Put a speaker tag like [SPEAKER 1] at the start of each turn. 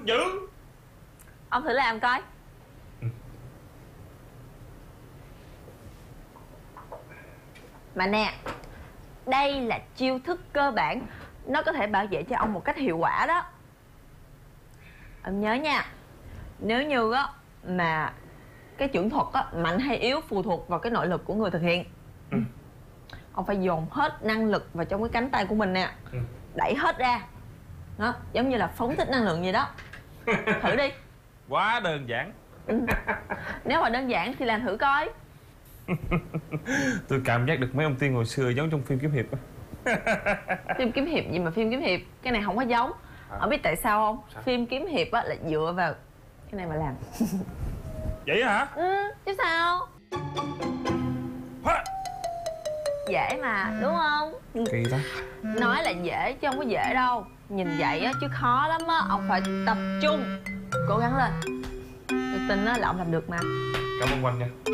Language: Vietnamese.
[SPEAKER 1] dữ.
[SPEAKER 2] Ông thử làm coi. Mà nè, đây là chiêu thức cơ bản, nó có thể bảo vệ cho ông một cách hiệu quả đó. Ông nhớ nha, nếu như á mà cái chưởng thuật á mạnh hay yếu phụ thuộc vào cái nội lực của người thực hiện. Ông phải dồn hết năng lực vào trong cái cánh tay của mình nè, đẩy hết ra đó, giống như là phóng thích năng lượng vậy đó. Thử đi.
[SPEAKER 1] Quá đơn giản.
[SPEAKER 2] Nếu mà đơn giản thì làm thử coi.
[SPEAKER 1] Tôi cảm giác được mấy ông tiên hồi xưa giống trong phim kiếm hiệp.
[SPEAKER 2] Phim kiếm hiệp gì mà phim kiếm hiệp, cái này không có giống. Ông biết tại sao không?
[SPEAKER 1] Sao?
[SPEAKER 2] Phim kiếm hiệp á là dựa vào cái này mà làm.
[SPEAKER 1] Vậy hả?
[SPEAKER 2] Chứ sao. Dễ mà, đúng không?
[SPEAKER 1] Kỳ đó.
[SPEAKER 2] Nói là dễ chứ không có dễ đâu. Nhìn vậy á chứ khó lắm á. Ông phải tập trung, cố gắng lên. Tôi tin á là ông làm được mà.
[SPEAKER 1] Cảm ơn Oanh nha.